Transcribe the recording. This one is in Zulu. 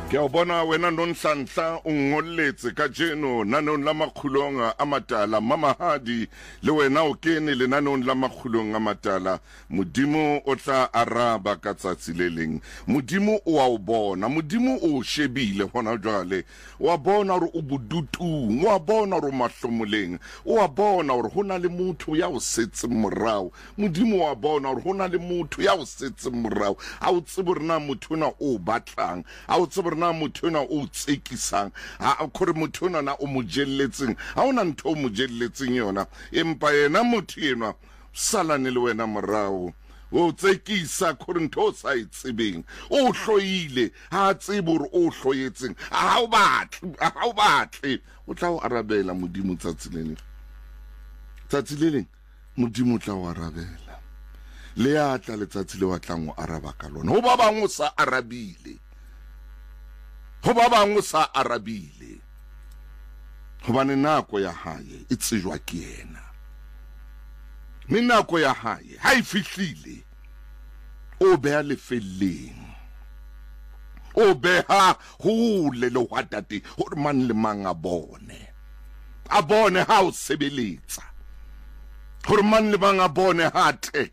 Ke a bona wena nonhlanhla ungoletse ka jeno nanong la makhulong a matala mamahadi le wena o kene le nanong la makhulong a matala modimo o tla araba ka tsatsi le leng modimo o a o bona modimo o shebile hona jwale o a bona hore o bodutung o a bona hore mahlomoleng o a bona hore hona le motho ya o setse morao modimo o a bona hore hona le motho ya o setse morao a o tseborna motho na o batlang a o tseborna motho na o tsekisang a khore motho na o mojelletseng ha ona ntho o mojelletseng yona empa yena motho yenwa salane le wena morao o tsekisa khore ntho sa itsebeng o hloile ha tsebor o hloyetseng ha o batle o tla o arabela modimo tsatsi leleng modimo tla o arabela le ya tla letsatsi le watlang o araba ka lona ho ba bang o sa arabile ho ba bang o sa arabile hobane nako ya hae e tsejwa ke yena mme nako ya hae ha e fihlile o beha lefelleng o beha hole le hwatate hore man le mang a bone ha o sebeletsa hore man le mang a bone ha